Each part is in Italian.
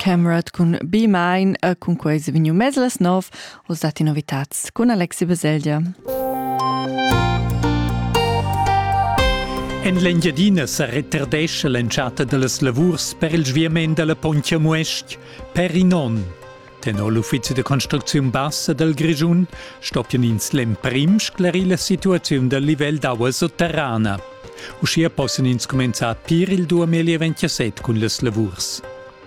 Cameron con Be Mine con quasi vegnu meslas nov os dati novitats con Alexi Baselgia. En l'Engiadina se retardesce l'enciata dellas lavurs per il sviament della Pontia Muest per Inon. Tenò l'Uffizio de Construzione Bassa del Grigiun stoppian ins l'emprim sclari la situazione del livello d'acqua sotterrana. Uscia possono ins cominciare per il 2027 con le lavurs.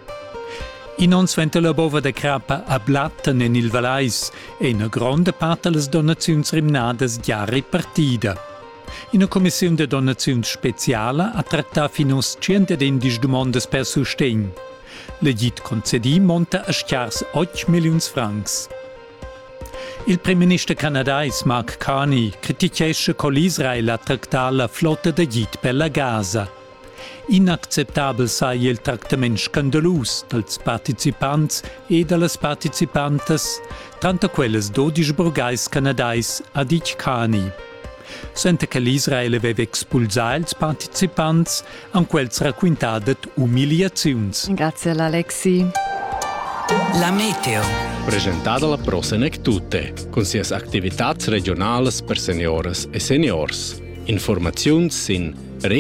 Inon sventa la bova de crapa a Blatten en il Valais e una grande parte delle donazioni rimnadas già ripartida. Una commissione de donazioni speciale ha trattato fino a 111 domande per sostegno. L'egit concedi monta a schiars 8 milioni francs. Il Primo Ministro canadese Mark Carney criticesce che l'Israel ha trattato la flotta d'egit per la Gaza. Inacceptabel sei il trattamento scandaloso dels participanti e delle participantes, tanto quelles 12 burgais canadesi, ha dit Carney. Sente che l'Israel aveva expulsato i partecipanti, an quels racquintadet umiliazioni. Grazie all'Alexi. La meteo. Presentata la Prosenec Tutte, con sias activitats regionales per senioras e seniors. Informaziuns sin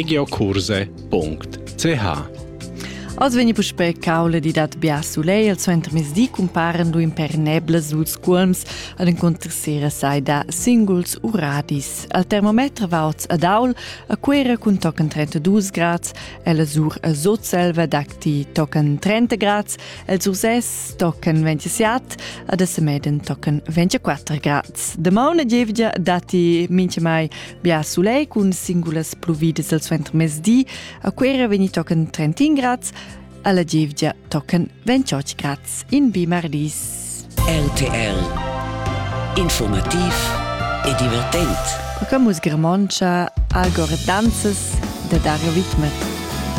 regiocurse.ch. Os vegni puspe caule di dat bia sulei al centro mesdi comparando in per neblas uls culms ad incontr sera sai da singuls uradis. Al termometer vauts ad aul a quera cun tocan 32 grads, el azur a Sotselva dacti tocan 30 grads, el surses tocan 27 ad a semeden tocan 24 grads. De mauna gevgia dati mince mai bia sulei cun singulas pluvides al centro mesdi, a quera vegni tocan 30 grads, alla Gevgia tocan 28 grads in Bimardis. RTL. Informativ e divertent. Con musica romancia, algore danzas de Dario Wittmer.